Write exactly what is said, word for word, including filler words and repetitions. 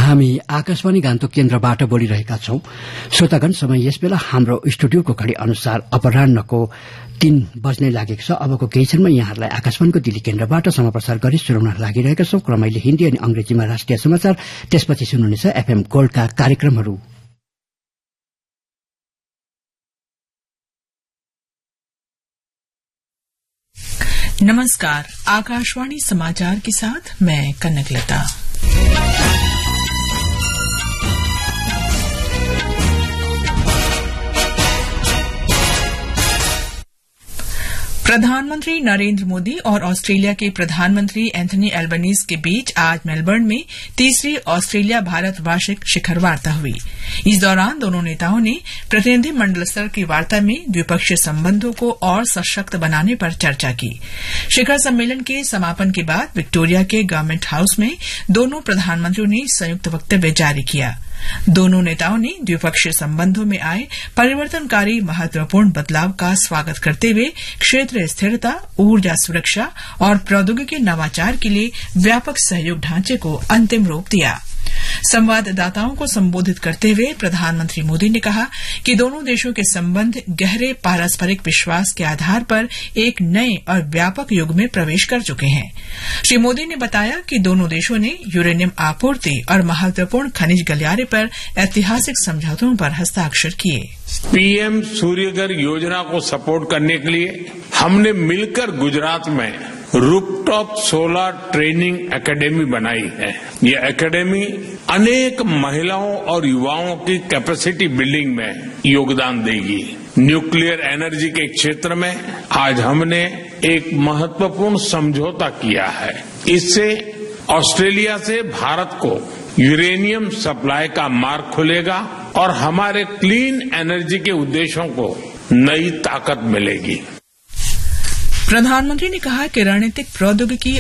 हामी आकाशवाणी गान्तोक केन्द्रबाट बोलिरहेका छौं। श्रोतागण, समय यस बेला हाम्रो स्टुडियोको घडी अनुसार अपराह्नको तीन बज्ने लागेको छ। अबको केही क्षणमा यहाँहरूलाई आकाशवाणीको दिल्ली केन्द्रबाट समाप्रसार गरी सुनाउन लागिरहेका छौं। क्रमैले हिन्दी अनि अंग्रेजीमा राष्ट्रिय समाचार, त्यसपछि सुन्नुहुनेछ एफएम गोल्डका कार्यक्रमहरू। नमस्कार, आकाशवाणी समाचार के साथ मैं कनकलता। प्रधानमंत्री नरेंद्र मोदी और ऑस्ट्रेलिया के प्रधानमंत्री एंथनी एल्बनीज के बीच आज मेलबर्न में तीसरी ऑस्ट्रेलिया भारत वार्षिक शिखर वार्ता हुई। इस दौरान दोनों नेताओं ने प्रतिनिधि मंडल स्तर की वार्ता में द्विपक्षीय संबंधों को और सशक्त बनाने पर चर्चा की। शिखर सम्मेलन के समापन के बाद विक्टोरिया के गवर्नमेंट हाउस में दोनों प्रधानमंत्रियों ने संयुक्त वक्तव्य जारी किया। दोनों नेताओं ने द्विपक्षीय संबंधों में आए परिवर्तनकारी महत्वपूर्ण बदलाव का स्वागत करते हुए क्षेत्रीय स्थिरता, ऊर्जा सुरक्षा और प्रौद्योगिकी नवाचार के लिए व्यापक सहयोग ढांचे को अंतिम रूप दिया। संवाददाताओं को संबोधित करते हुए प्रधानमंत्री मोदी ने कहा कि दोनों देशों के संबंध गहरे पारस्परिक विश्वास के आधार पर एक नए और व्यापक युग में प्रवेश कर चुके हैं। श्री मोदी ने बताया कि दोनों देशों ने यूरेनियम आपूर्ति और महत्वपूर्ण खनिज गलियारे पर ऐतिहासिक समझौतों पर हस्ताक्षर किए। पीएम सूर्यघर योजना को सपोर्ट करने के लिए हमने मिलकर गुजरात में रूफटॉप सोलर ट्रेनिंग एकेडमी बनाई है। ये एकेडमी अनेक महिलाओं और युवाओं की कैपेसिटी बिल्डिंग में योगदान देगी। न्यूक्लियर एनर्जी के क्षेत्र में आज हमने एक महत्वपूर्ण समझौता किया है। इससे ऑस्ट्रेलिया से भारत को यूरेनियम सप्लाई का मार्ग खुलेगा और हमारे क्लीन एनर्जी के उद्देश्यों को नई ताकत मिलेगी। प्रधानमंत्री ने कहा कि रणनीतिक प्रौद्योगिकी